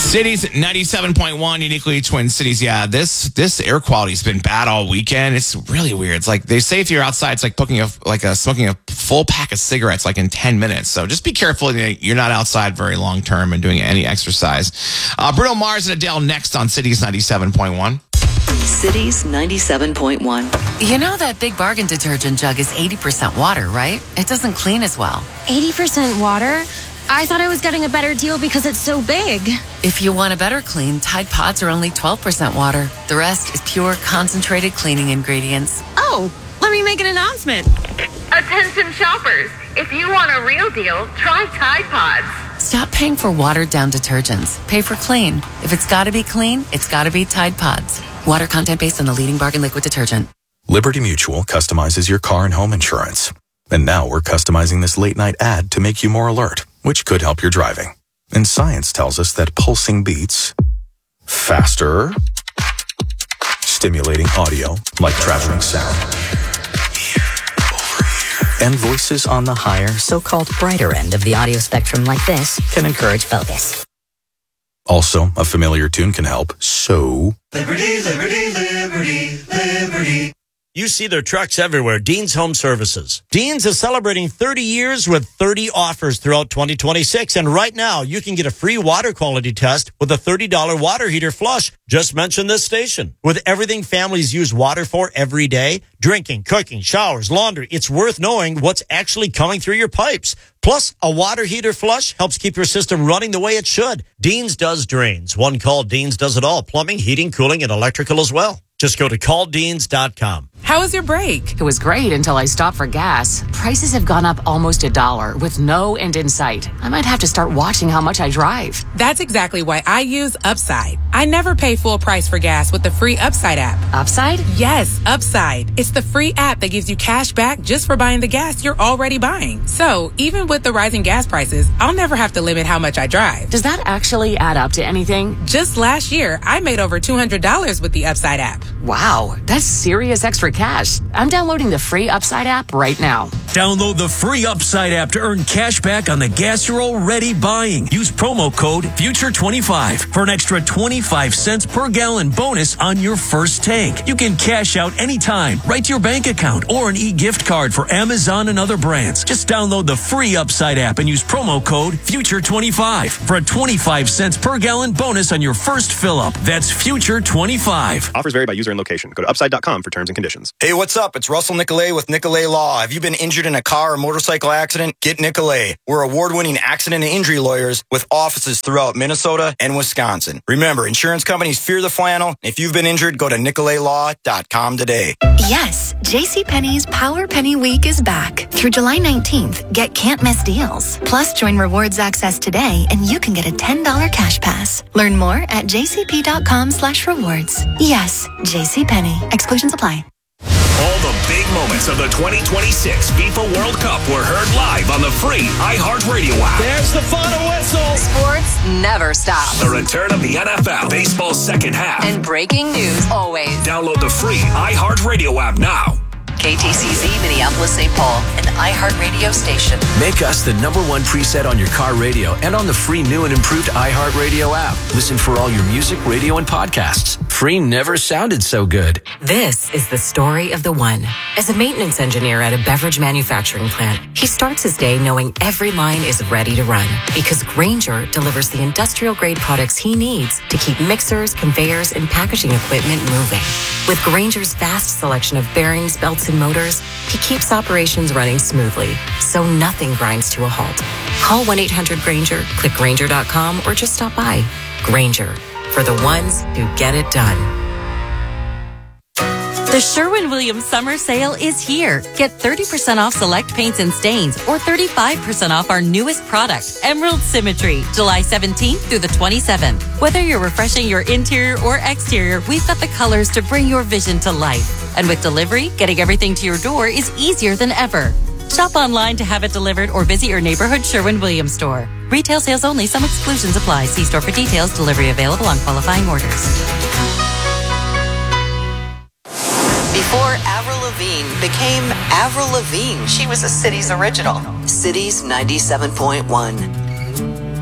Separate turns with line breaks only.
Cities 97.1, uniquely Twin Cities. Yeah, this air quality's been bad all weekend. It's really weird. It's like they say if you're outside, it's like smoking a full pack of cigarettes like in 10 minutes. So just be careful that you're not outside very long term and doing any exercise. Bruno Mars and Adele next on Cities 97.1.
Cities 97.1.
You know that Big Bargain detergent jug is 80% water, right? It doesn't clean as well.
80% water? I thought I was getting a better deal because it's so big.
If you want a better clean, Tide Pods are only 12% water. The rest is pure, concentrated cleaning ingredients.
Oh, let me make an announcement.
Attention shoppers, if you want a real deal, try Tide Pods.
Stop paying for watered-down detergents. Pay for clean. If it's got to be clean, it's got to be Tide Pods. Water content based on the leading bargain liquid detergent.
Liberty Mutual customizes your car and home insurance. And now we're customizing this late-night ad to make you more alert, which could help your driving. And science tells us that pulsing beats, faster, stimulating audio like traveling sound, and voices on the higher,
so-called brighter end of the audio spectrum like this can encourage focus.
Also, a familiar tune can help, so...
Liberty, liberty, liberty, liberty. You see their trucks everywhere. Dean's Home Services. Dean's is celebrating 30 years with 30 offers throughout 2026. And right now, you can get a free water quality test with a $30 water heater flush. Just mention this station. With everything families use water for every day, drinking, cooking, showers, laundry, it's worth knowing what's actually coming through your pipes. Plus, a water heater flush helps keep your system running the way it should. Dean's does drains. One call, Dean's does it all. Plumbing, heating, cooling, and electrical as well. Just go to calldeans.com.
How was your break?
It was great until I stopped for gas. Prices have gone up almost $1 with no end in sight. I might have to start watching how much I drive.
That's exactly why I use Upside. I never pay full price for gas with the free Upside app.
Upside?
Yes, Upside. It's the free app that gives you cash back just for buying the gas you're already buying. So even with the rising gas prices, I'll never have to limit how much I drive.
Does that actually add up to anything?
Just last year, I made over $200 with the Upside app.
Wow, that's serious extra cash. I'm downloading the free Upside app right now.
Download the free Upside app to earn cash back on the gas you're already buying. Use promo code FUTURE25 for an extra 25 cents per gallon bonus on your first tank. You can cash out anytime, right to your bank account, or an e-gift card for Amazon and other brands. Just download the free Upside app and use promo code FUTURE25 for a 25 cents per gallon bonus on your first fill-up. That's FUTURE25.
Offers vary by user and location. Go to upside.com for terms and conditions.
Hey, what's up? It's Russell Nicolay with Nicolay Law. Have you been injured in a car or motorcycle accident? Get Nicolay. We're award-winning accident and injury lawyers with offices throughout Minnesota and Wisconsin. Remember, insurance companies fear the flannel. If you've been injured, go to nicolaylaw.com today.
Yes, JCPenney's Power Penny Week is back. Through July 19th, get can't-miss deals. Plus, join Rewards Access today, and you can get a $10 cash pass. Learn more at jcp.com/rewards. Yes, JCPenney. Exclusions apply.
All the big moments of the 2026 FIFA World Cup were heard live on the free iHeartRadio app.
There's the final whistle.
Sports never stop.
The return of the NFL, baseball's second half.
And breaking news always.
Download the free iHeartRadio app now.
KTCZ Minneapolis-St. Paul, an iHeartRadio station.
Make us the #1 preset on your car radio and on the free new and improved iHeartRadio app. Listen for all your music, radio, and podcasts. Free never sounded so good.
This is the story of the one. As a maintenance engineer at a beverage manufacturing plant, he starts his day knowing every line is ready to run because Grainger delivers the industrial-grade products he needs to keep mixers, conveyors, and packaging equipment moving. With Grainger's vast selection of bearings, belts, and motors, he keeps operations running smoothly, so nothing grinds to a halt. Call 1-800-GRAINGER, click Grainger.com, or just stop by. Grainger, for the ones who get it done.
The Sherwin-Williams Summer Sale is here. Get 30% off select paints and stains or 35% off our newest product, Emerald Symmetry, July 17th through the 27th. Whether you're refreshing your interior or exterior, we've got the colors to bring your vision to life. And with delivery, getting everything to your door is easier than ever. Shop online to have it delivered or visit your neighborhood Sherwin-Williams store. Retail sales only. Some exclusions apply. See store for details. Delivery available on qualifying orders.
Before Avril Lavigne became Avril Lavigne, she was a Cities original. Cities 97.1.